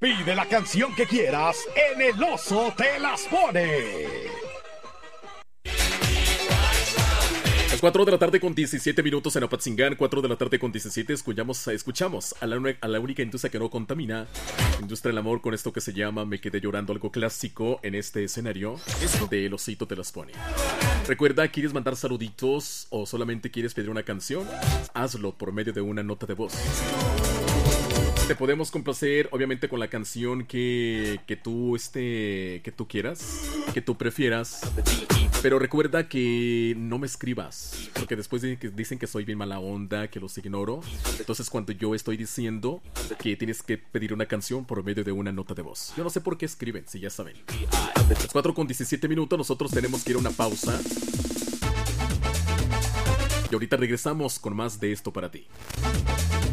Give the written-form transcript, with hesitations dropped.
Pide la canción que quieras en El Oso Te Las Pone. Las 4 de la tarde con 17 minutos en Apatzingán, 4 de la tarde con 17, escuchamos a la única industria que no contamina, Industria del Amor, con esto que se llama Me Quedé Llorando, algo clásico en este escenario de El Osito Te Las Pone. Recuerda, ¿quieres mandar saluditos o solamente quieres pedir una canción? Hazlo por medio de una nota de voz. Te podemos complacer, obviamente, con la canción que tú quieras, que tú prefieras. Pero recuerda que no me escribas, porque después dicen que soy bien mala onda, que los ignoro. Entonces, cuando yo estoy diciendo que tienes que pedir una canción por medio de una nota de voz, yo no sé por qué escriben, si ya saben. Las 4 con 17 minutos, nosotros tenemos que ir a una pausa. Y ahorita regresamos con más de esto para ti.